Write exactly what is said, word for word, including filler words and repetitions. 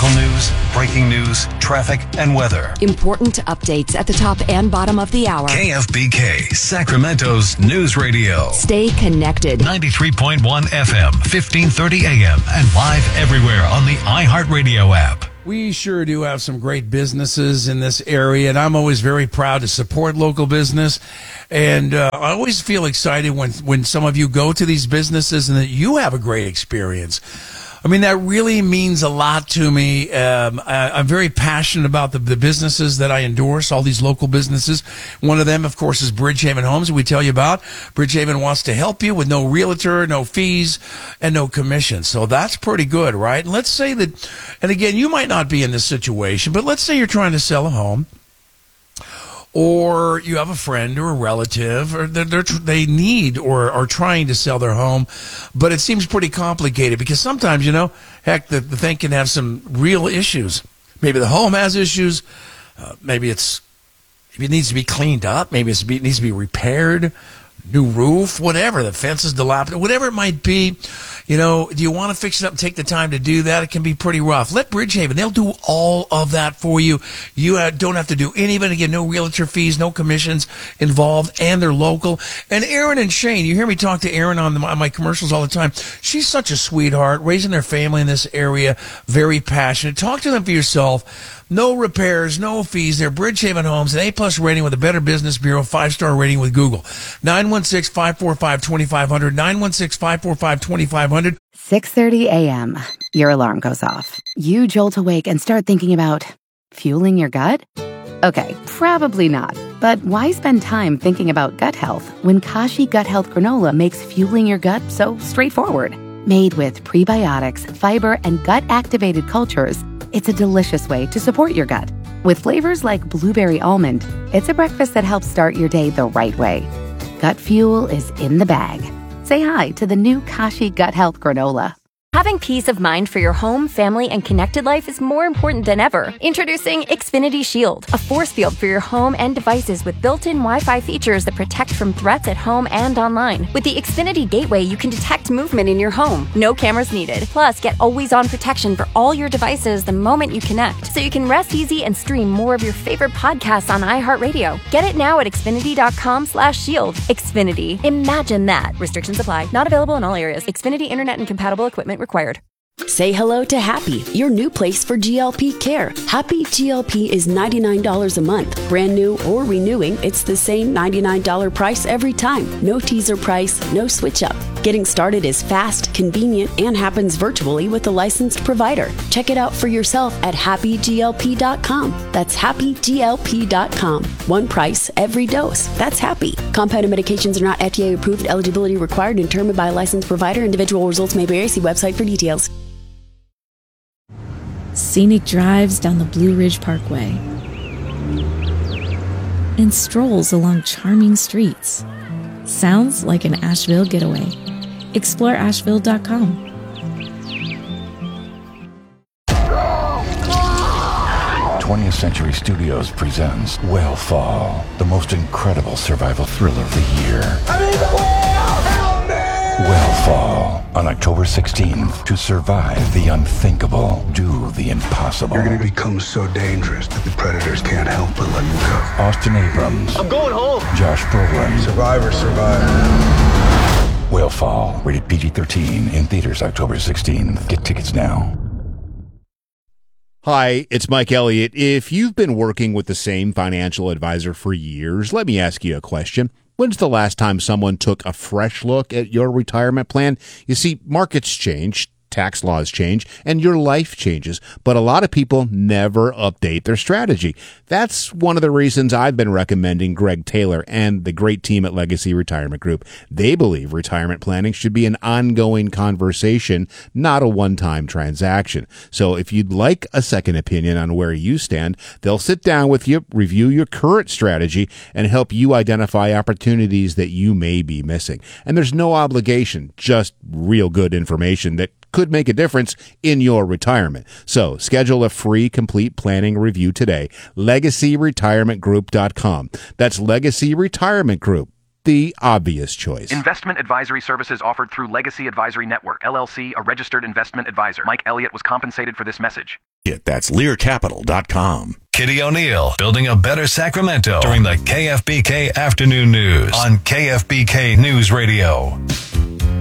Local news, breaking news, traffic, and weather. Important updates at the top and bottom of the hour. K F B K, Sacramento's news radio. Stay connected. ninety-three point one F M, fifteen thirty A M, and live everywhere on the iHeartRadio app. We sure do have some great businesses in this area, and I'm always very proud to support local business. And uh, I always feel excited when, when some of you go to these businesses and that you have a great experience. I mean, that really means a lot to me. Um, I, I'm very passionate about the, the businesses that I endorse, all these local businesses. One of them, of course, is Bridgehaven Homes, we tell you about. Bridgehaven wants to help you with no realtor, no fees, and no commission. So that's pretty good, right? And let's say that, and again, you might not be in this situation, but let's say you're trying to sell a home, or you have a friend or a relative, or they're, they're, they need or are trying to sell their home, but it seems pretty complicated because sometimes, you know, heck, the, the thing can have some real issues. Maybe the home has issues. Uh, maybe it's maybe it needs to be cleaned up. Maybe it's, it needs to be repaired. New roof, whatever. The fence is dilapidated, whatever it might be. You know, do you want to fix it up and take the time to do that? It can be pretty rough. Let Bridgehaven, they'll do all of that for you. You uh, don't have to do any of it. Again, no realtor fees, no commissions involved, and they're local. And Erin and Shane, you hear me talk to Erin on, the, on my commercials all the time. She's such a sweetheart, raising their family in this area, very passionate. Talk to them for yourself. No repairs, no fees. They're Bridgehaven Homes, an A-plus rating with a Better Business Bureau, five-star rating with Google. nine one six, five four five, two five zero zero, nine one six, five four five, two five zero zero. six thirty a.m. Your alarm goes off. You jolt awake and start thinking about fueling your gut? Okay, probably not. But why spend time thinking about gut health when Kashi Gut Health Granola makes fueling your gut so straightforward? Made with prebiotics, fiber, and gut-activated cultures, it's a delicious way to support your gut. With flavors like blueberry almond, it's a breakfast that helps start your day the right way. Gut fuel is in the bag. Say hi to the new Kashi Gut Health Granola. Having peace of mind for your home, family, and connected life is more important than ever. Introducing Xfinity Shield, a force field for your home and devices with built-in Wi-Fi features that protect from threats at home and online. With the Xfinity Gateway, you can detect movement in your home. No cameras needed. Plus, get always-on protection for all your devices the moment you connect, so you can rest easy and stream more of your favorite podcasts on iHeartRadio. Get it now at Xfinity.com slash shield. Xfinity. Imagine that. Restrictions apply. Not available in all areas. Xfinity Internet and compatible equipment required. Say hello to Happy, your new place for G L P care. Happy G L P is ninety-nine dollars a month. Brand new or renewing, it's the same ninety-nine dollars price every time. No teaser price, no switch up. Getting started is fast, convenient, and happens virtually with a licensed provider. Check it out for yourself at happy G L P dot com. That's happy G L P dot com. One price, every dose. That's Happy. Compounded medications are not F D A approved. Eligibility required and determined by a licensed provider. Individual results may vary. See website for details. Scenic drives down the Blue Ridge Parkway and strolls along charming streets. Sounds like an Asheville getaway. Explore Asheville dot com. twentieth Century Studios presents Whale Fall, the most incredible survival thriller of the year. I'm in the whale! Help me! Whale Fall. On October sixteenth, to survive the unthinkable, do the impossible. You're going to become so dangerous that the predators can't help but let you go. Austin Abrams. I'm going home. Josh Brolin. Survivor, survivor. Whale Fall. Rated P G thirteen. In theaters October sixteenth. Get tickets now. Hi, it's Mike Elliott. If you've been working with the same financial advisor for years, let me ask you a question. When's the last time someone took a fresh look at your retirement plan? You see, markets change, tax laws change, and your life changes, but a lot of people never update their strategy. That's one of the reasons I've been recommending Greg Taylor and the great team at Legacy Retirement Group. They believe retirement planning should be an ongoing conversation, not a one-time transaction. So if you'd like a second opinion on where you stand, they'll sit down with you, review your current strategy, and help you identify opportunities that you may be missing. And there's no obligation, just real good information that could make a difference in your retirement. So schedule a free complete planning review today. legacy retirement group dot com. That's Legacy Retirement Group, the obvious choice. Investment advisory services offered through Legacy Advisory Network, L L C, a registered investment advisor. Mike Elliott was compensated for this message. That's lear capital dot com. Kitty O'Neill, building a better Sacramento during the K F B K Afternoon News on K F B K News Radio.